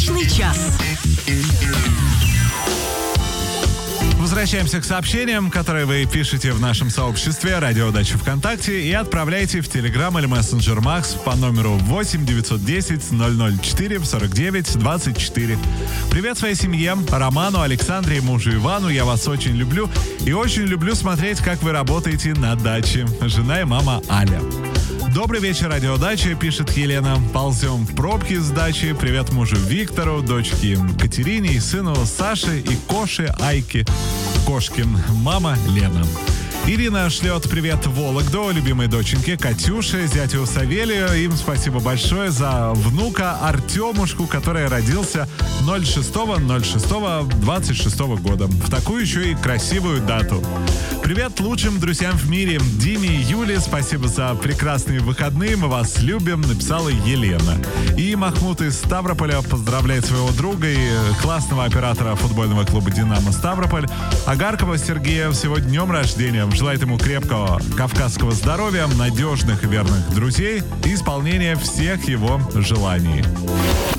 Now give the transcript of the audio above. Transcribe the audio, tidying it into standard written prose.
Личный час. Возвращаемся к сообщениям, которые вы пишете в нашем сообществе «Радио Дача ВКонтакте» и отправляйте в Telegram или мессенджер Макс по номеру 8 910 004 49 24. Привет своей семье, Роману, Александре и мужу Ивану. Я вас очень люблю и очень люблю смотреть, как вы работаете на даче. Жена и мама Аля. Добрый вечер, Радио Дача, пишет Елена. Ползем в пробки с дачи. Привет мужу Виктору, дочке Катерине и сыну Саше и Коше Айке Кошкин. Мама Лена. Ирина шлет привет в Вологду, любимой доченьке Катюше, зятю Савелию. Им спасибо большое за внука Артемушку, который родился 06.06.26 года. В такую еще и красивую дату. Привет лучшим друзьям в мире. Диме и Юле спасибо за прекрасные выходные. Мы вас любим, написала Елена. И Махмуд из Ставрополя поздравляет своего друга и классного оператора футбольного клуба «Динамо» Ставрополь Агаркова Сергея всего днем рождения. Желает ему крепкого кавказского здоровья, надежных и верных друзей и исполнения всех его желаний.